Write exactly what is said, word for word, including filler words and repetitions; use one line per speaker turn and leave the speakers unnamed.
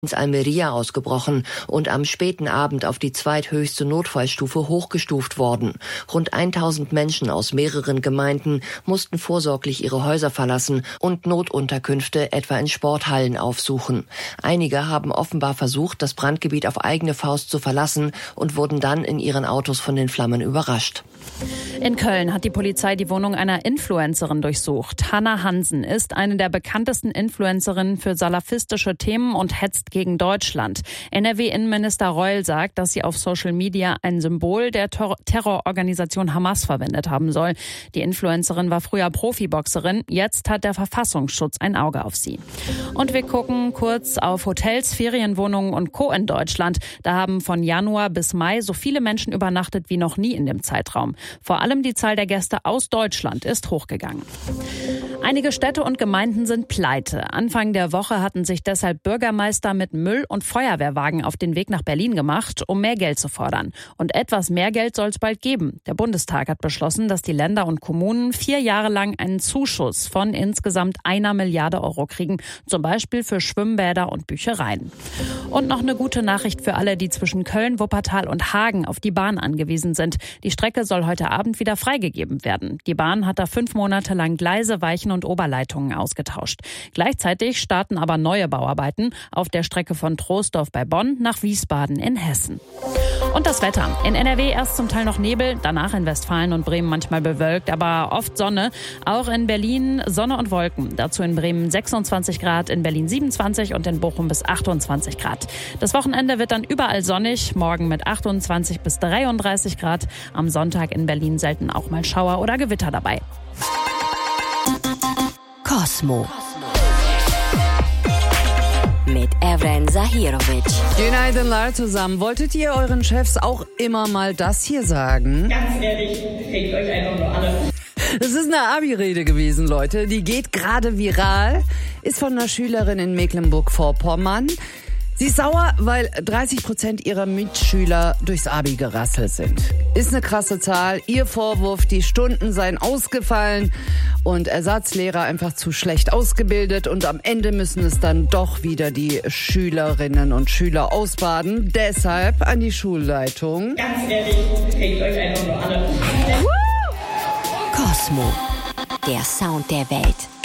ins Almería ausgebrochen und am späten Abend auf die zweithöchste Notfallstufe hochgestuft worden. Rund tausend Menschen aus mehreren Gemeinden mussten vorsorglich ihre Häuser verlassen und Notunterkünfte etwa in Sporthallen aufsuchen. Einige haben offenbar versucht, das Brandgebiet auf eigene Faust zu verlassen und wurden dann in ihren Autos von den Flammen überrascht.
In Köln hat die Polizei die Wohnung einer Influencerin durchsucht. Hannah Hansen ist eine der bekanntesten Influencerinnen für salafistische Themen und hetzt gegen Deutschland. N R W-Innenminister Reul sagt, dass sie auf Social Media ein Symbol der Tor- Terrororganisation Hamas verwendet haben soll. Die Influencerin war früher Profiboxerin, jetzt hat der Verfassungsschutz ein Auge auf sie. Und wir gucken kurz auf Hotels, Ferienwohnungen und Co. in Deutschland. Da haben von Januar bis Mai so viele Menschen übernachtet wie noch nie in dem Zeitraum. Vor allem die Zahl der Gäste aus Deutschland ist hochgegangen. Einige Städte und Gemeinden sind pleite. Anfang der Woche hatten sich deshalb Bürgermeister mit Müll- und Feuerwehrwagen auf den Weg nach Berlin gemacht, um mehr Geld zu fordern. Und etwas mehr Geld soll es bald geben. Der Bundestag hat beschlossen, dass die Länder und Kommunen vier Jahre lang einen Zuschuss von insgesamt einer Milliarde Euro kriegen, zum Beispiel für Schwimmbäder und Büchereien. Und noch eine gute Nachricht für alle, die zwischen Köln, Wuppertal und Hagen auf die Bahn angewiesen sind. Die Strecke soll heute Abend wieder freigegeben werden. Die Bahn hat da fünf Monate lang Gleise, Weichen und Oberleitungen ausgetauscht. Gleichzeitig starten aber neue Bauarbeiten auf der Strecke von Troisdorf bei Bonn nach Wiesbaden in Hessen. Und das Wetter. In N R W erst zum Teil noch Nebel, danach in Westfalen und Bremen manchmal bewölkt, aber oft Sonne. Auch in Berlin Sonne und Wolken. Dazu in Bremen sechsundzwanzig Grad, in Berlin siebenundzwanzig und in Bochum bis achtundzwanzig Grad. Das Wochenende wird dann überall sonnig, morgen mit achtundzwanzig bis dreiunddreißig Grad. Am Sonntag in Berlin selten auch mal Schauer oder Gewitter dabei.
Cosmo mit Evren Zahirovic.
Günaydınlar zusammen. Wolltet ihr euren Chefs auch immer mal das hier sagen?
Ganz ehrlich, fängt euch einfach nur alle.
Das ist eine Abi-Rede gewesen, Leute. Die geht gerade viral. Ist von einer Schülerin in Mecklenburg-Vorpommern. Sie ist sauer, weil dreißig Prozent ihrer Mitschüler durchs Abi gerasselt sind. Ist eine krasse Zahl. Ihr Vorwurf, die Stunden seien ausgefallen und Ersatzlehrer einfach zu schlecht ausgebildet. Und am Ende müssen es dann doch wieder die Schülerinnen und Schüler ausbaden. Deshalb an die Schulleitung.
Ganz ehrlich, fängt euch einfach nur alle.
Cosmo, der Sound der Welt.